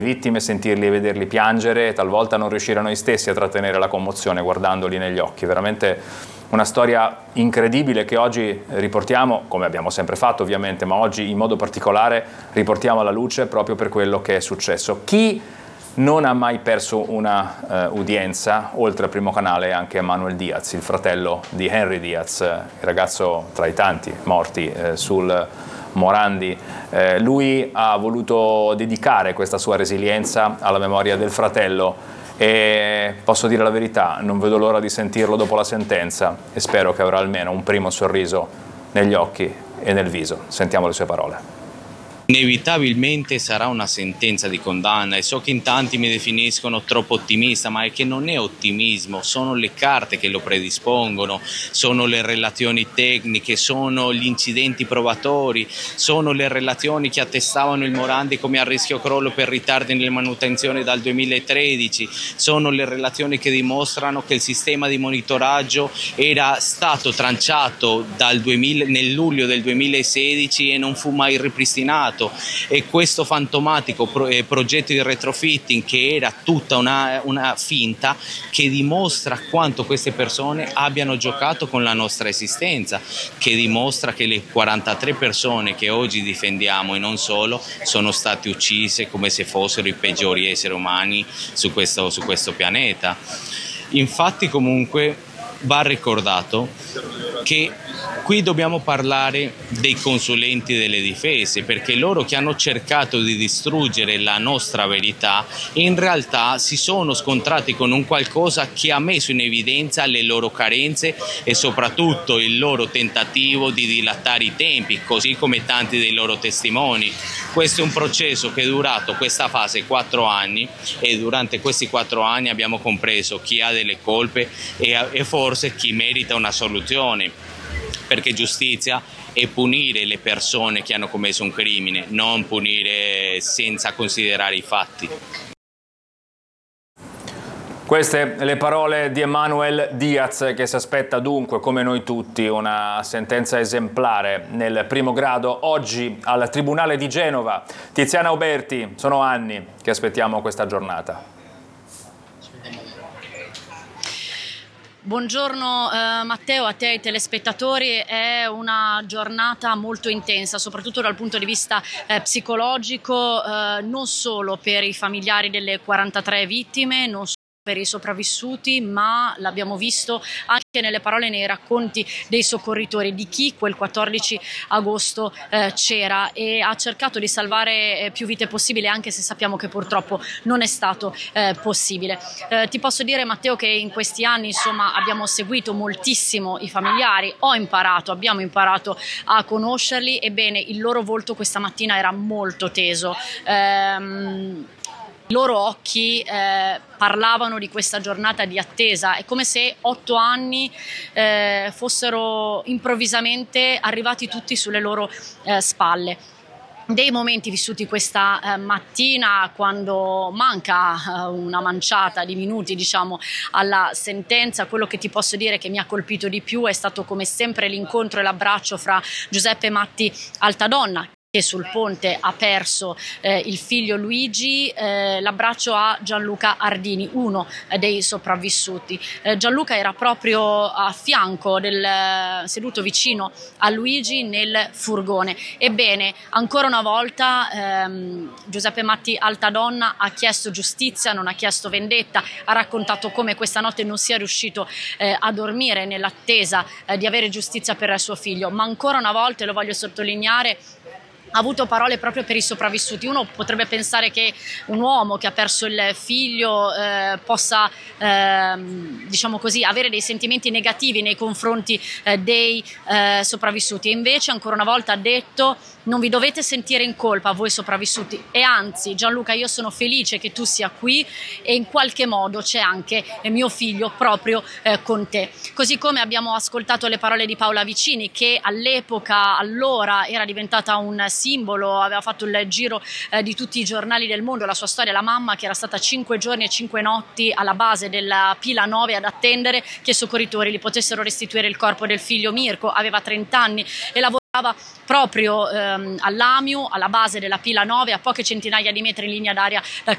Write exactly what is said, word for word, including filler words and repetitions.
vittime, sentirli e vederli piangere, talvolta non riuscire noi stessi a trattenere la commozione guardandoli negli occhi. Veramente una storia incredibile che oggi riportiamo, come abbiamo sempre fatto ovviamente, ma oggi in modo particolare riportiamo alla luce proprio per quello che è successo. Chi non ha mai perso una uh, udienza, oltre al Primo Canale, è anche Manuel Diaz, il fratello di Henry Diaz, il ragazzo tra i tanti morti eh, sul Morandi. Eh, lui ha voluto dedicare questa sua resilienza alla memoria del fratello e posso dire la verità, non vedo l'ora di sentirlo dopo la sentenza e spero che avrà almeno un primo sorriso negli occhi e nel viso. Sentiamo le sue parole. Inevitabilmente sarà una sentenza di condanna e so che in tanti mi definiscono troppo ottimista, ma è che non è ottimismo, sono le carte che lo predispongono, sono le relazioni tecniche, sono gli incidenti probatori, sono le relazioni che attestavano il Morandi come a rischio crollo per ritardi nelle manutenzioni dal duemilatredici, sono le relazioni che dimostrano che il sistema di monitoraggio era stato tranciato dal duemila, nel luglio del duemilasedici e non fu mai ripristinato. E questo fantomatico pro, eh, progetto di retrofitting, che era tutta una, una finta, che dimostra quanto queste persone abbiano giocato con la nostra esistenza, che dimostra che le quarantatré persone che oggi difendiamo e non solo sono state uccise come se fossero i peggiori esseri umani su questo, su questo pianeta. Infatti comunque va ricordato che qui dobbiamo parlare dei consulenti delle difese, perché loro che hanno cercato di distruggere la nostra verità in realtà si sono scontrati con un qualcosa che ha messo in evidenza le loro carenze e soprattutto il loro tentativo di dilatare i tempi, così come tanti dei loro testimoni. Questo è un processo che è durato, questa fase, quattro anni, e durante questi quattro anni abbiamo compreso chi ha delle colpe e, e forse chi merita una soluzione, perché giustizia è punire le persone che hanno commesso un crimine, non punire senza considerare i fatti. Queste le parole di Emanuel Diaz, che si aspetta dunque, come noi tutti, una sentenza esemplare nel primo grado oggi al Tribunale di Genova. Tiziana Uberti, sono anni che aspettiamo questa giornata. Buongiorno eh, Matteo, a te e ai telespettatori. È una giornata molto intensa, soprattutto dal punto di vista eh, psicologico, eh, non solo per i familiari delle quarantatré vittime, non solo per i sopravvissuti, ma l'abbiamo visto anche nelle parole e nei racconti dei soccorritori, di chi quel quattordici agosto eh, c'era e ha cercato di salvare eh, più vite possibile, anche se sappiamo che purtroppo non è stato eh, possibile. Eh, ti posso dire, Matteo, che in questi anni insomma abbiamo seguito moltissimo i familiari, ho imparato, abbiamo imparato a conoscerli. Ebbene, il loro volto questa mattina era molto teso. Ehm, I loro occhi eh, parlavano di questa giornata di attesa. È come se otto anni eh, fossero improvvisamente arrivati tutti sulle loro eh, spalle. Dei momenti vissuti questa eh, mattina, quando manca eh, una manciata di minuti, diciamo, alla sentenza. Quello che ti posso dire che mi ha colpito di più è stato, come sempre, l'incontro e l'abbraccio fra Giuseppe Matti Altadonna, che sul ponte ha perso eh, il figlio Luigi, eh, l'abbraccio a Gianluca Ardini, uno eh, dei sopravvissuti. Eh, Gianluca era proprio a fianco, del, eh, seduto vicino a Luigi nel furgone. Ebbene, ancora una volta ehm, Giuseppe Matti Altadonna ha chiesto giustizia, non ha chiesto vendetta, ha raccontato come questa notte non sia riuscito eh, a dormire nell'attesa eh, di avere giustizia per suo figlio, ma ancora una volta, e lo voglio sottolineare, ha avuto parole proprio per i sopravvissuti. Uno potrebbe pensare che un uomo che ha perso il figlio eh, possa eh, diciamo così, avere dei sentimenti negativi nei confronti eh, dei eh, sopravvissuti, e invece ancora una volta ha detto: non vi dovete sentire in colpa voi sopravvissuti, e anzi, Gianluca, io sono felice che tu sia qui e in qualche modo c'è anche mio figlio proprio eh, con te. Così come abbiamo ascoltato le parole di Paola Vicini, che all'epoca, allora, era diventata un simbolo, aveva fatto il giro eh, di tutti i giornali del mondo, la sua storia, la mamma che era stata cinque giorni e cinque notti alla base della pila nove ad attendere che i soccorritori gli potessero restituire il corpo del figlio Mirko. Aveva trenta anni e lavorava proprio ehm, all'Amiu, alla base della pila nove, a poche centinaia di metri in linea d'aria dal